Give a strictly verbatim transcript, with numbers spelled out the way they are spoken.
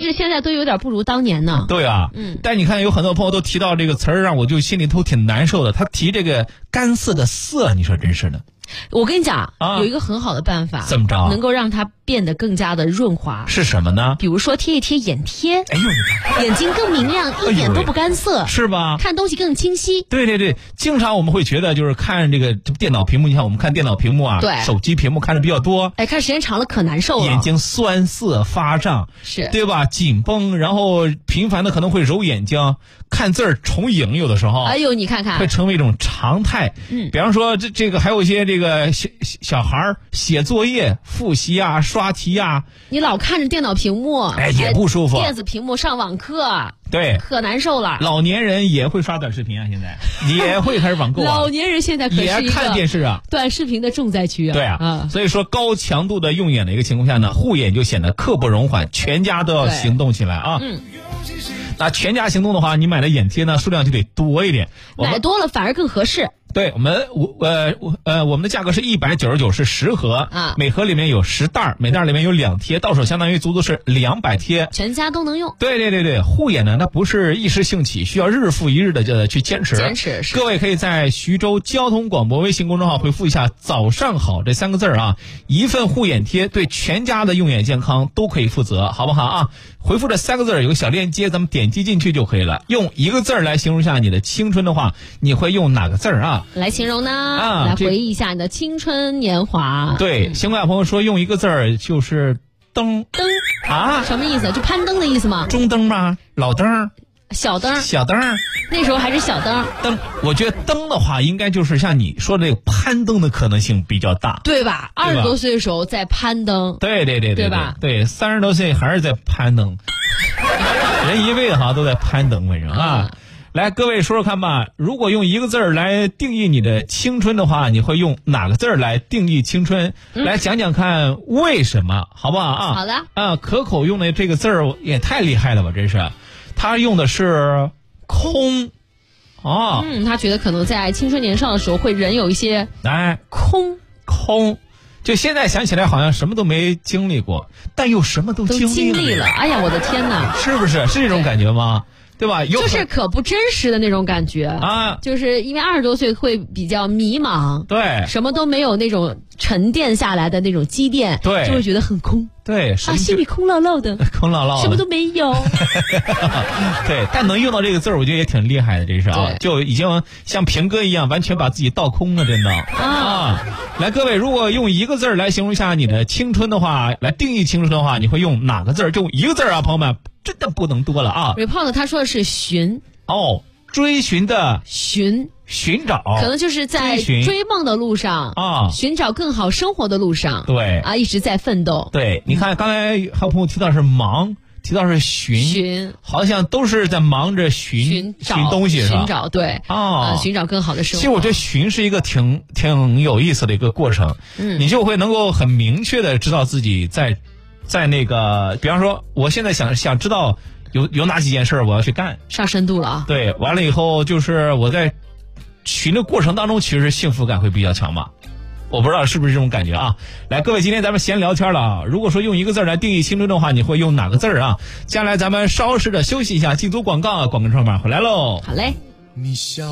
至现在都有点不如当年呢。 对啊，嗯，但你看有很多朋友都提到这个词儿，让我就心里头挺难受的。他提这个干涩的涩，你说真是的。 我跟你讲、 啊， 有一个很好的办法， 怎么着？ 能够让它变得更加的润滑。 是什么呢？ 比如说贴一贴眼贴， 哎呦， 眼睛更明亮，一点都不干涩， 是吧？ 看东西更清晰。 对对对，经常我们会觉得就是看这个电脑屏幕，你看我们看电脑屏幕啊， 对， 手机屏幕看的比较多， 哎，看时间长了可难受了， 眼睛酸涩发胀， 是对吧？紧绷，然后频繁的可能会揉眼睛，看字儿重影，有的时候， 哎呦，你看看， 会成为一种常态。 嗯， 比方说这这个还有一些这个小小孩儿写作业、复习啊、刷题啊， 你老看着电脑屏幕， 哎，也不舒服。 电子屏幕上网课， 对， 可难受了。 老年人也会刷短视频啊，现在也会开始网购啊。 老年人现在可是一个也看电视啊， 短视频的重灾区啊。 对啊， 啊所以说高强度的用眼的一个情况下呢，护眼就显得刻不容缓，全家都要行动起来啊。 嗯。 那全家行动的话，你买的眼贴呢数量就得多一点， 买多了反而更合适。 对我们我呃呃我们的价格是一百九十九，是十盒啊， 每盒里面有十袋，每袋里面有两贴，到手相当于足足是两百贴， 全家都能用。 对对对对，护眼呢，它不是一时兴起，需要日复一日的呃去坚持。 坚持。 各位可以在徐州交通广播微信公众号回复一下“早上好”这三个字啊，一份护眼贴对全家的用眼健康都可以负责，好不好啊？回复这三个字有个小链接，咱们点击进去就可以了。用一个字来形容一下你的青春的话，你会用哪个字啊？ 来形容呢？ 啊， 来回忆一下你的青春年华。 对，新冠朋友说用一个字儿就是登登啊， 什么意思？就攀登的意思吗？ 中登吗？老登？ 小灯， 小灯， 那时候还是小灯。 灯，我觉得灯的话，应该就是像你说的这个攀登的可能性比较大， 对吧？二十多岁的时候在攀登， 对对对对对吧？ 对，三十多岁还是在攀登，人一辈子好像都在攀登，反正啊。嗯，来，各位说说看吧，如果用一个字儿来定义你的青春的话，你会用哪个字儿来定义青春？嗯、来讲讲看为什么，好不好啊？ 好的。 啊，可口用的这个字儿也太厉害了吧，真是。他用的是空，啊， 嗯，他觉得可能在青春年少的时候会人有一些哎空空，就现在想起来好像什么都没经历过，但又什么都经历了。 都经历了，哎呀，我的天哪， 是不是是这种感觉吗？对吧？有就是可不真实的那种感觉啊， 就是因为二十多岁会比较迷茫， 对， 什么都没有那种沉淀下来的那种积淀， 对， 就会觉得很空， 对， 啊，心里空落落的， 空落落的， 什么都没有。 对，但能用到这个字儿，我觉得也挺厉害的，这是啊，就已经像平哥一样，完全把自己倒空了，真的啊。啊来，各位，如果用一个字儿来形容一下你的青春的话，来定义青春的话，你会用哪个字儿？就一个字儿啊，朋友们。真的不能多了啊 ！Report 他说的是寻哦，追寻的寻寻找， 可能就是在追梦的路上啊， 寻找更好生活的路上， 对啊，一直在奋斗。 对，你看刚才还有朋友提到是忙，提到是寻， 寻好像都是在忙着寻寻寻东西是吧？ 寻找对啊， 寻找更好的生活。 其实我觉得寻是一个挺挺有意思的一个过程， 嗯， 你就会能够很明确的知道自己在。在那个，比方说，我现在想想知道有有哪几件事我要去干， 上深度了啊。 对，完了以后就是我在寻的过程当中，其实幸福感会比较强嘛。我不知道是不是这种感觉啊？来，各位，今天咱们闲聊天了啊。如果说用一个字来定义青春的话，你会用哪个字啊？接下来咱们稍事的休息一下，进组广告，广告串码回来喽。 好嘞。 你笑